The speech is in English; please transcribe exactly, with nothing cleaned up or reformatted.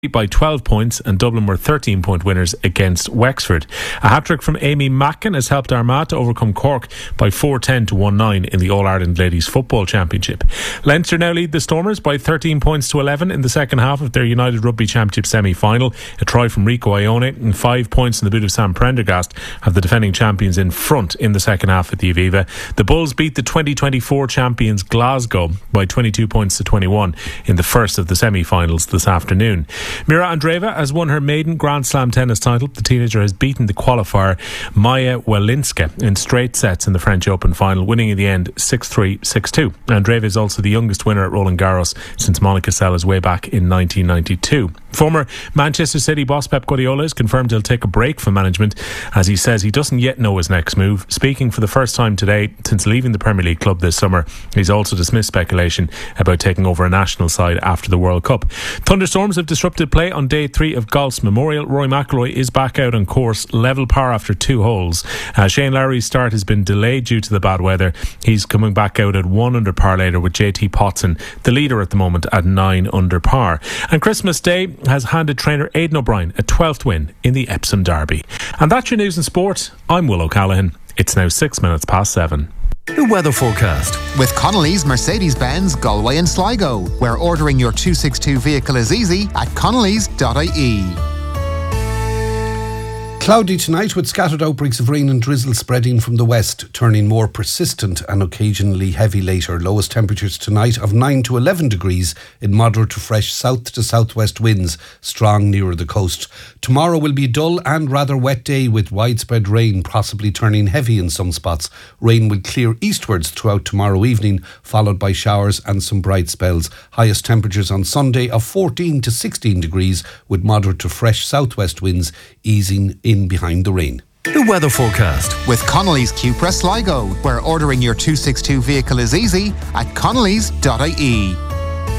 by twelve points, and Dublin were thirteen point winners against Wexford. A hat-trick from Amy Mackin has helped Armagh to overcome Cork by four ten to one nine in the All-Ireland Ladies Football Championship. Leinster now lead the Stormers by thirteen points to eleven in the second half of their United Rugby Championship semi-final. A try from Rico Ione and five points in the boot of Sam Prendergast have the defending champions in front in the second half at the Aviva. The Bulls beat the twenty twenty-four champions Glasgow by twenty-two points to twenty-one in the first of the semi-finals this afternoon. Mira Andreeva has won her maiden Grand Slam tennis title. The teenager has beaten the qualifier Maya Walinska in straight sets in the French Open final, winning in the end six three, six two. Andreeva is also the youngest winner at Roland Garros since Monica Seles way back in nineteen ninety-two. Former Manchester City boss Pep Guardiola has confirmed he'll take a break from management, as he says he doesn't yet know his next move. Speaking for the first time today since leaving the Premier League club this summer, he's also dismissed speculation about taking over a national side after the World Cup. Thunderstorms have disrupted play on day three of golf's Memorial. Rory McIlroy is back out on course, level par after two holes. Uh, Shane Lowry's start has been delayed due to the bad weather. He's coming back out at one under par later, with J T Potson, the leader at the moment, at nine under par. And Christmas Day has handed trainer Aidan O'Brien a twelfth win in the Epsom Derby. And that's your news and sport. I'm Will O'Callaghan. It's now six minutes past seven. The weather forecast with Connolly's Mercedes-Benz Galway and Sligo, where ordering your two sixty-two vehicle is easy at connellys dot I E. Cloudy tonight with scattered outbreaks of rain and drizzle spreading from the west, turning more persistent and occasionally heavy later. Lowest temperatures tonight of nine to eleven degrees in moderate to fresh south to southwest winds, strong nearer the coast. Tomorrow will be a dull and rather wet day with widespread rain, possibly turning heavy in some spots. Rain will clear eastwards throughout tomorrow evening, followed by showers and some bright spells. Highest temperatures on Sunday of fourteen to sixteen degrees with moderate to fresh southwest winds easing in behind the rain. The weather forecast with Connolly's Cupra Sligo, where ordering your two sixty-two vehicle is easy at connellys dot I E.